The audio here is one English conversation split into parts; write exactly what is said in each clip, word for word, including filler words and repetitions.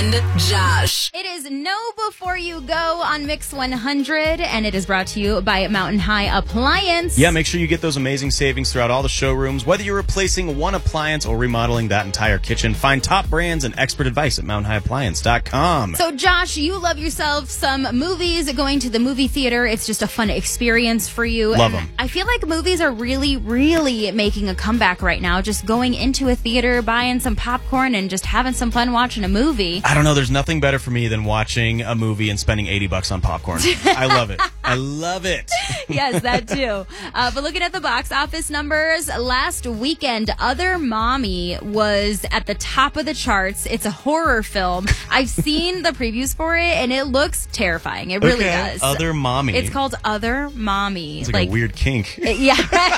and Josh. It is Know Before You Go on Mix one hundred, and it is brought to you by Mountain High Appliance. Yeah, make sure you get those amazing savings throughout all the showrooms. Whether you're replacing one appliance or remodeling that entire kitchen, find top brands and expert advice at mountain high appliance dot com. So, Josh, you love yourself some movies, going to the movie theater. It's just a fun experience for you. Love and them. I feel like movies are really, really making a comeback right now. Just going into a theater, buying some popcorn, and just having some fun watching a movie. I don't know. There's nothing better for me than watching a movie and spending eighty bucks on popcorn. I love it. I love it. Yes, that too. Uh, but looking at the box office numbers, last weekend, Other Mommy was at the top of the charts. It's a horror film. I've seen the previews for it, and it looks terrifying. It really okay. does. Other Mommy. It's called Other Mommy. It's like, like a weird kink. Yeah.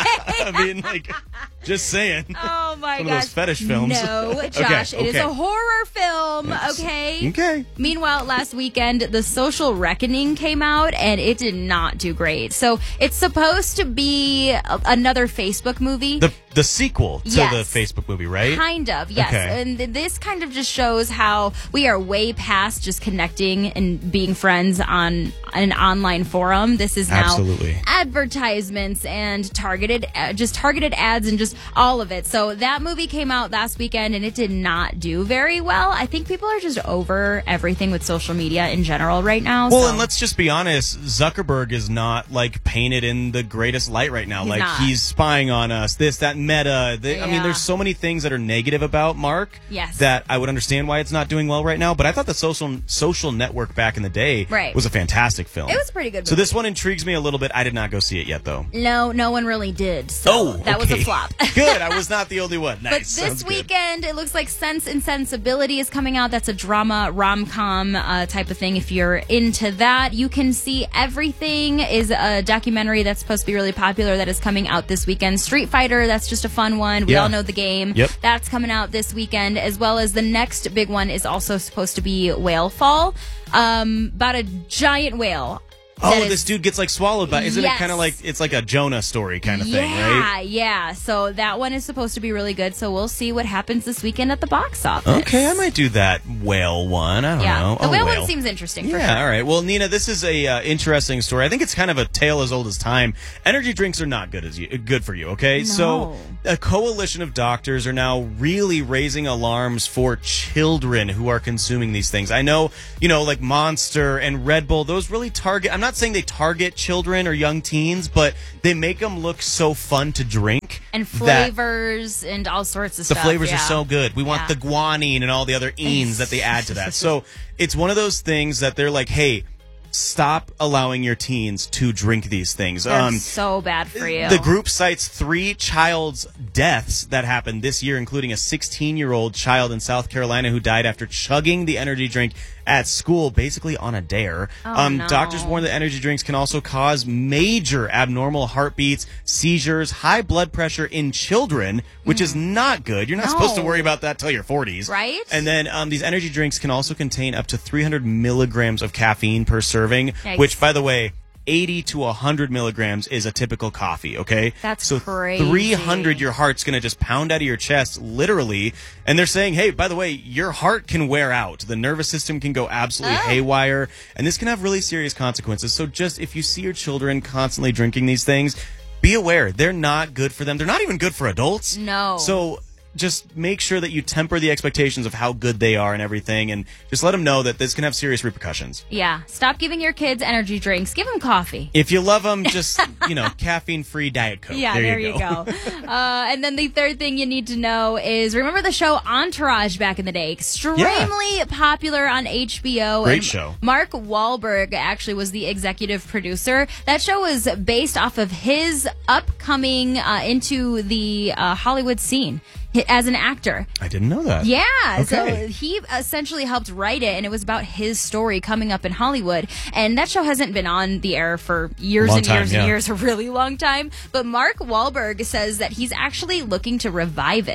I mean, like, just saying. Oh, my Some gosh. of those fetish films. No, Josh, okay, it is okay. a horror film, Yes. okay? Okay. Meanwhile, last weekend, The Social Reckoning came out, and it did not do great. So it's supposed to be a- another Facebook movie. The the sequel to Yes. the Facebook movie, right? Kind of, yes. Okay. And th- this kind of just shows how we are way past just connecting and being friends on an online forum. This is now Absolutely. advertisements and targeted, uh, just targeted ads and just all of it. So that movie came out last weekend and it did not do very well. I think people are just over everything with social media in general right now. Well, so. and let's just be honest, Zuckerberg is not, like, painted in the greatest light right now. He's like, not. he's spying on us, this, that, meta. The, I mean, Yeah. there's so many things that are negative about Mark Yes. that I would understand why it's not doing well right now. But I thought the social social network back in the day Right. was a fantastic film. It was a pretty good So movie. this one intrigues me a little bit. I did not go see it yet, though. No, no one really did. So Oh, that was a okay. flop. Good. I was not the only one. Nice. But this Sounds good. weekend, it looks like Sense and Sensibility is coming out. That's a drama, rom-com uh, type of thing. If you're into that, you can see Everything is a documentary that's supposed to be really popular that is coming out this weekend. Street Fighter, that's just a fun one. We Yeah. all know the game. Yep. That's coming out this weekend, as well as the next big one is also supposed to be Whale Fall, um, about a giant whale. Oh, that is- this dude gets like swallowed by. Isn't Yes. it kind of like it's like a Jonah story kind of thing, yeah, right? yeah. So that one is supposed to be really good. So we'll see what happens this weekend at the box office. Okay, I might do that whale one. I don't Yeah, know. the Oh, whale, whale one seems interesting for Yeah, sure. all right. Well, Nina, this is a uh, interesting story. I think it's kind of a tale as old as time. Energy drinks are not good as you good for you. Okay, so a coalition of doctors are now really raising alarms for children who are consuming these things. I know, you know, like Monster and Red Bull. Those really target. I'm not saying they target children or young teens, but they make them look so fun to drink. And that flavors and all sorts of the stuff. flavors yeah. are so good. We want Yeah. the guanine and all the other enes that they add to that. So it's one of those things that they're like, hey, stop allowing your teens to drink these things. They're so bad for you. The group cites three child's deaths that happened this year, including a sixteen-year-old child in South Carolina who died after chugging the energy drink at school, basically on a dare. Oh, um, no. Doctors warn that energy drinks can also cause major abnormal heartbeats, seizures, high blood pressure in children, which is not good. You're not No. supposed to worry about that till your forties. Right? And then um, these energy drinks can also contain up to three hundred milligrams of caffeine per serving, Yikes. which, by the way, eighty to one hundred milligrams is a typical coffee, okay? That's so crazy. three hundred, your heart's going to just pound out of your chest, literally. And they're saying, hey, by the way, your heart can wear out. The nervous system can go absolutely Ah. haywire. And this can have really serious consequences. So just if you see your children constantly drinking these things, be aware. They're not good for them. They're not even good for adults. No. So just make sure that you temper the expectations of how good they are and everything, and just let them know that this can have serious repercussions. Yeah. Stop giving your kids energy drinks. Give them coffee. If you love them, just, you know, caffeine-free Diet Coke. Yeah, there, there, you you go. go. uh, and then the third thing you need to know is remember the show Entourage back in the day? Extremely popular on H B O. Great and show. Mark Wahlberg actually was the executive producer. That show was based off of his upcoming uh, into the uh, Hollywood scene as an actor. I didn't know that. Yeah, Okay. so he essentially helped write it, and it was about his story coming up in Hollywood. And that show hasn't been on the air for years Long and time, years yeah. and years, a really long time. But Mark Wahlberg says that he's actually looking to revive it.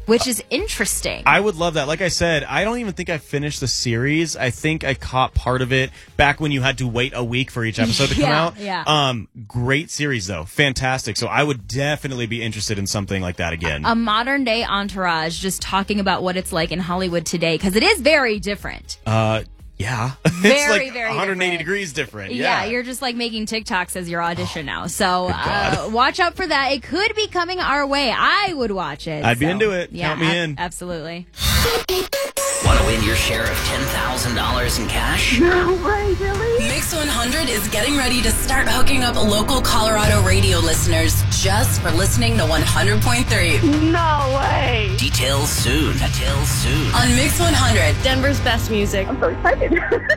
which is interesting. I would love that. Like I said, I don't even think I finished the series. I think I caught part of it back when you had to wait a week for each episode to come yeah, out. Yeah. Um, great series, though. Fantastic. So I would definitely be interested in something like that again. A modern day Entourage, just talking about what it's like in Hollywood today, because it is very different. Uh, yeah. Very, it's like very one hundred eighty different. degrees different. Yeah. Yeah. you're just like making TikToks as your audition now. So Good uh, God. watch out for that. It could be coming our way. I would watch it. I'd be so, into it. Yeah, Count me ab- in. Absolutely. Want to win your share of ten thousand dollars in cash? No way, really? Mix one hundred is getting ready to start hooking up local Colorado radio listeners just for listening to one hundred point three. No way. Details soon. Details soon. On Mix one hundred. Denver's best music. I'm so excited.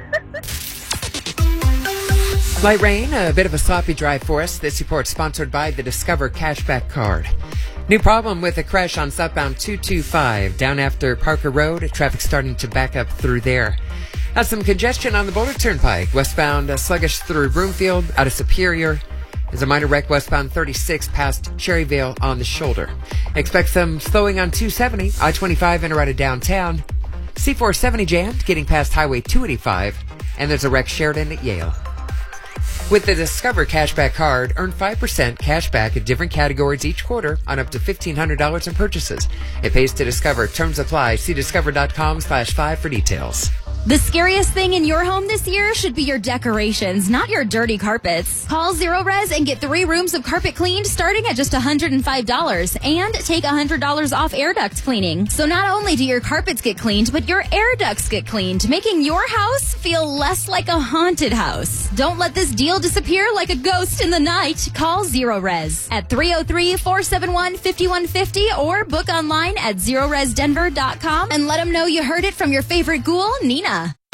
Light rain, a bit of a sloppy drive for us. This report sponsored by the Discover Cashback Card. New problem with a crash on southbound two two five down after Parker Road. Traffic starting to back up through there. Now some congestion on the Boulder Turnpike. Westbound uh, sluggish through Broomfield out of Superior. There's a minor wreck westbound thirty-six past Cherryvale on the shoulder. Expect some slowing on two seventy, I twenty-five in or out of downtown. C four seventy jammed getting past Highway two eighty-five. And there's a wreck Sheridan at Yale. With the Discover Cashback Card, earn five percent cash back in different categories each quarter on up to fifteen hundred dollars in purchases. It pays to Discover. Terms apply. See discover.com slash five for details. The scariest thing in your home this year should be your decorations, not your dirty carpets. Call Zero Res and get three rooms of carpet cleaned starting at just one hundred five dollars and take one hundred dollars off air duct cleaning. So not only do your carpets get cleaned, but your air ducts get cleaned, making your house feel less like a haunted house. Don't let this deal disappear like a ghost in the night. Call Zero Res at three oh three, four seven one, five one five oh or book online at zero res denver dot com and let them know you heard it from your favorite ghoul, Nina.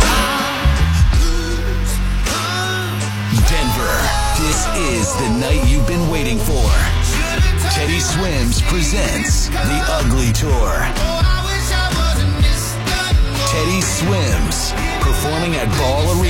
Denver, this is the night you've been waiting for. Teddy Swims presents The Ugly Tour. Teddy Swims, performing at Ball Arena.